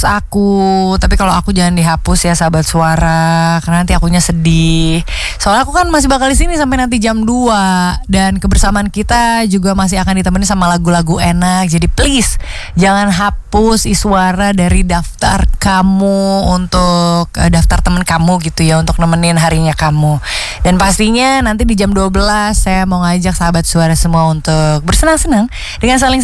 aku. Tapi kalau aku jangan dihapus ya sahabat suara, karena nanti akunya sedih. Soalnya aku kan masih bakal di sini sampai nanti jam 2 dan kebersamaan kita juga masih akan ditemani sama lagu-lagu enak. Jadi please jangan hapus Iswara dari daftar kamu untuk daftar temen kamu gitu ya, untuk nemenin harinya kamu. Dan pastinya nanti di jam 12 saya mau ngajak sahabat suara semua untuk bersenang-senang dengan saling